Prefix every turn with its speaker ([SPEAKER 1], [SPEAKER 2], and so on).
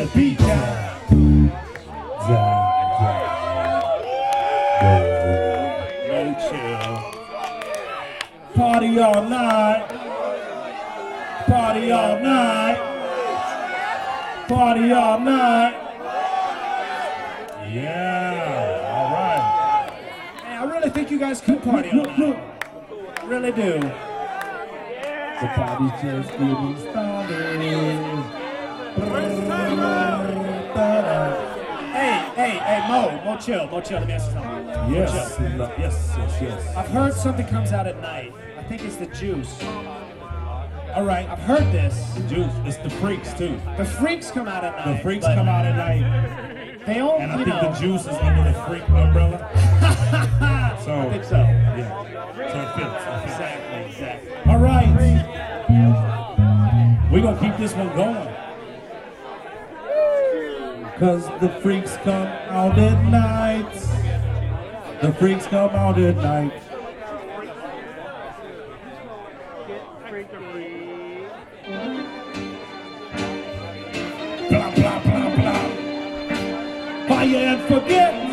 [SPEAKER 1] beat down. No chill. Party all night. Party all night. Party all night. Yeah, all right.
[SPEAKER 2] Hey, I really think you guys could party all night. I really do.
[SPEAKER 1] The party's just getting started.
[SPEAKER 2] Hey, Mo, chill, let me ask you something.
[SPEAKER 1] Yes.
[SPEAKER 2] I've heard something comes out at night. I think it's the juice. All right, I've heard this.
[SPEAKER 1] The juice, it's the freaks too.
[SPEAKER 2] The freaks come out at night.
[SPEAKER 1] The freaks come out at night.
[SPEAKER 2] They all,
[SPEAKER 1] and I think the juice is under the freak umbrella. So,
[SPEAKER 2] I think so.
[SPEAKER 1] Yeah. So it fits.
[SPEAKER 2] Exactly.
[SPEAKER 1] All right. We're going to keep this one going. Because the freaks come out at night. The freaks come out at night. Blah, blah, blah, blah. Fire and forget.